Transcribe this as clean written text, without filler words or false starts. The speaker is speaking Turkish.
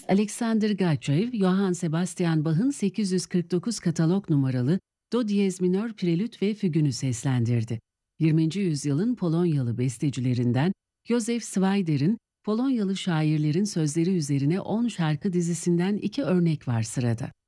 Alexander Gachev, Johann Sebastian Bach'ın 849 katalog numaralı Do diyez minör prelüt ve fügünü seslendirdi. 20. yüzyılın Polonyalı bestecilerinden Józef Swajder'in Polonyalı şairlerin sözleri üzerine 10 şarkı dizisinden 2 örnek var sırada.